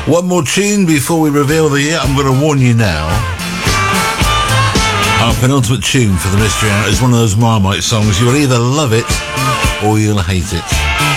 One more tune before we reveal the year. I'm going to warn you now. Our penultimate tune for the Mystery Hour is one of those Marmite songs. You'll either love it or you'll hate it.